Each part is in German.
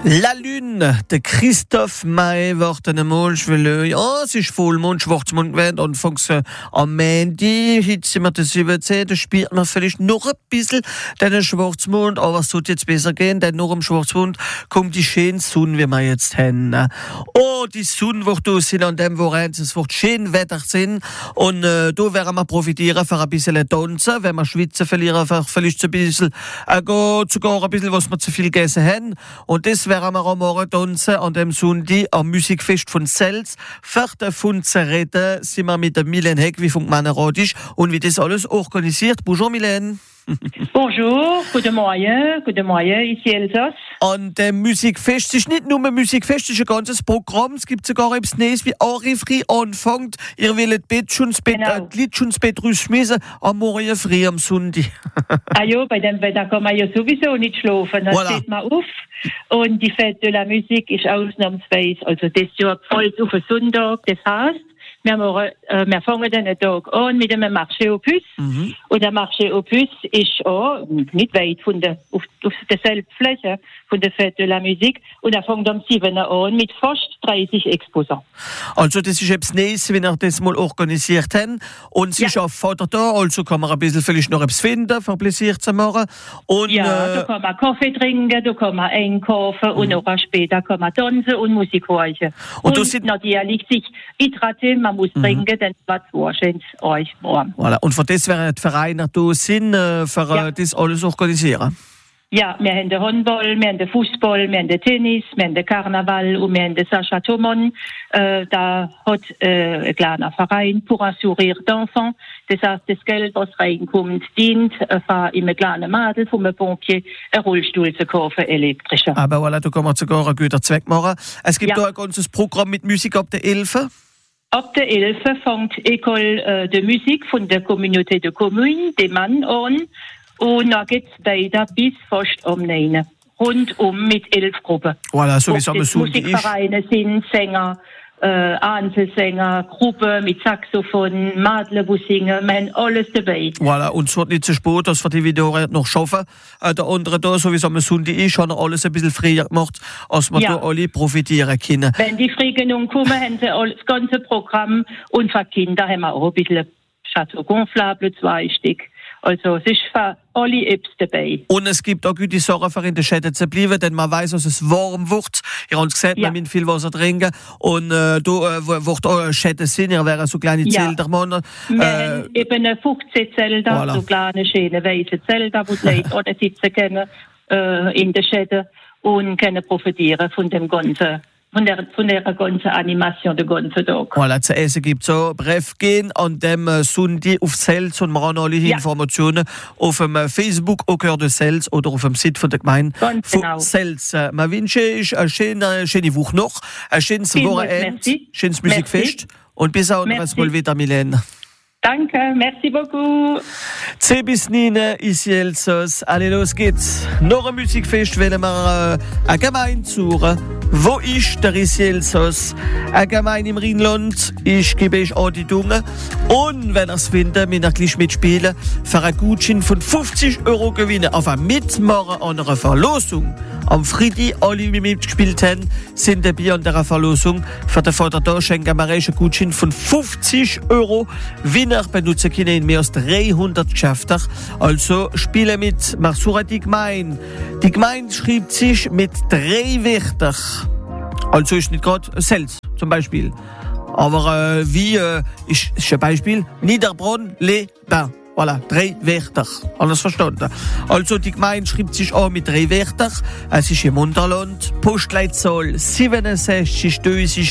La Lune, der Christoph May wird einmal schwelle. Ja, es ist Vollmond, Schwarzmond gewesen, anfangs am Montag, heute sind wir der 17. Da spielt man vielleicht noch ein bisschen den Schwarzmond, aber es wird jetzt besser gehen, denn nach dem Schwarzmond kommt die schöne Sonne, wie wir jetzt haben. Oh, die Sonne wird da sein an dem Wochenende, es wird schön Wetter sein und da werden wir profitieren für ein bisschen tanzen, wenn wir schwitzen, verlieren vielleicht ein bisschen, sogar ein bisschen, was wir zu viel gegessen haben. Und das werden wir am Morgen tanzen an dem Sonntag am Musikfest von Sels. Für davon zu reden sind wir mit der Mylène Heck, wie vom Männerrat ist und wie das alles organisiert. Bonjour Mylène. Bonjour, guten Morgen, ici Elsass. An dem Musikfest, es ist nicht nur ein Musikfest, es ist ein ganzes Programm. Es gibt sogar etwas Neues, wie Ari früh anfängt. Ihr wollt die Lied schon ins Bett rausschmissen, am Morgen früh am Sonntag. Ja, bei dem Wetter kann man ja sowieso nicht schlafen. Dann steht man auf und die Fête de la Musique ist ausnahmsweise, also das Jahr voll auf den Sonntag. Das heißt, wir fangen den Tag an mit einem Marché aux Puces. Und der Marché aux Puces ist auch nicht weit auf derselben Fläche von der Fête de la Musique. Und er fängt am 7. an mit fast 30 Exposants. Also das ist etwas Neues, wenn wir das mal organisiert haben. Und es ist auch Vater da, also kann man ein bisschen vielleicht noch etwas finden, für Pläsier zu machen. Und, da kann man Kaffee trinken, da kann man einkaufen und noch später kann man tanzen und Musik hören. Und natürlich sich hydratieren, man muss trinken, dann wird es wahrscheinlich euch warm. Voilà. Und für das wären die Vereine da sind, für das alles organisieren? Ja, wir haben den Handball, wir haben den Fußball, wir haben den Tennis, wir haben den Karneval und wir haben den Sacha Thomon. Da hat ein kleiner Verein pour un sourire d'enfant. Das heißt, das Geld, was reinkommt, dient für einem kleinen Mädel vom Pompier einen Rollstuhl zu kaufen, elektrischer. Aber voilà, da kann man sogar einen guten Zweck machen. Es gibt da ein ganzes Programm mit Musik ab der 11. Ab der 11 fängt École de Musique von der Communauté de Communes, dem Mann an. Und dann geht es weiter bis fast um 9. Rundum mit 11 Gruppen. Voilà, so wie es am Musikvereine sind, Sänger, Einzelsänger, Gruppen mit Saxophon, Mädchen, die singen, wir haben alles dabei. Voilà, und es wird nicht zu spät, dass wir die Videos noch schaffen. Der andere da, so wie es am Sonntag ist, hat er alles ein bisschen früher gemacht, als wir da alle profitieren können. Wenn die früh genug kommen, haben sie das ganze Programm. Und für Kinder haben wir auch ein bisschen Chateau Gonflable, 2 Stück. Also es ist für alle Apps dabei. Und es gibt auch gute Sachen für in den Schäden zu bleiben, denn man weiß, dass es warm wird. Ihr habt gesagt, man muss viel Wasser trinken. Und da wird auch Schäden sein, ihr wären so kleine Zelter. Wir haben eben 15 Zelter, so kleine, schöne, weiße Zelter, wo die Leute auch sitzen können in den Schäden und können profitieren von dem ganzen. Von der ganzen Animation, der ganzen Tag. Voilà, zu essen gibt es auch. Bref, gehen an dem Sonntag auf Sels und wir haben alle Informationen auf dem Facebook, au Cœur de Sels oder auf dem Site von der Gemeinde von Sels. Wir wünschen euch eine schöne Woche noch, ein schönes Wochenende, schönes Musikfest und bis auch noch mal wieder, Mylène. Danke, merci beaucoup. 10 bis 9 ici Elsass. Allez, los geht's. Noch ein Musikfest wollen wir eine Gemeinde suchen. Wo ist der ici Elsass? Eine Gemeinde im Rheinland. Ich gebe euch auch die Dunge. Und wenn ihr es findet, müsst ihr gleich mitspielen. Für einen Gutschein von 50 € gewinnen. Auf ein Mitmachen an einer Verlosung. Am Freitag, alle, die mitgespielt haben, sind dabei an dieser Verlosung. Für den Vater da schenken wir euch einen Gutschein von 50 €. Winner benutzen können in mehr als 300 Geschäften. Also spielen mit. Mach suchen die Gemeinde. Die Gemeinde schreibt sich mit 3 Wörtern. Also ist nicht gerade Sels zum Beispiel. Aber ist ein Beispiel. Niederbronn, Les Bains. Voilà, 3 Wörter. Alles verstanden? Also die Gemeinde schreibt sich auch mit 3 Wörtern. Es ist im Unterland. Postleitzahl 67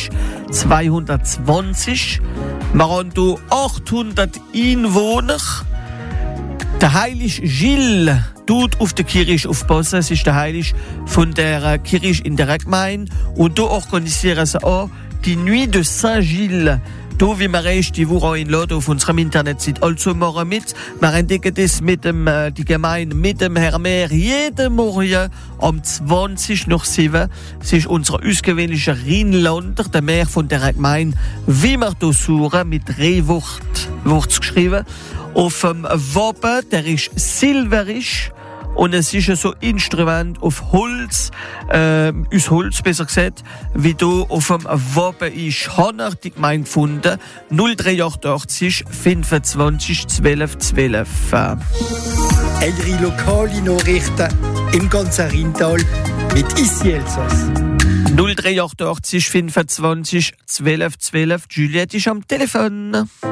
220. Wir haben hier 800 Einwohner. Der Heilige Gilles tut auf der Kirche aufpassen. Es ist der Heilige von der Kirche in der Gemeinde. Und hier organisieren sie auch die Nuit de Saint-Gilles. Da, wie wir die Woche einladen auf unserem Internetseite. Also machen mit. Wir entdecken das mit die Gemeinde, mit dem Herr Mehr, jeden Morgen um 7:20. Es ist unser ausgewöhnlicher Rheinlander, der Mehr von der Gemeinde, wie wir hier suchen, mit 3 Worten geschrieben. Auf dem Wappen, der ist silberisch. und es ist so Instrument auf Holz, aus Holz besser gesagt, wie du auf dem Wappen ist. Habe ich die Gemeinde gefunden. 0388 25 12 12. Eure lokale Nachrichten im ganzen Rheintal mit Issi Elsass. 0388 25 12 12. Juliette ist am Telefon.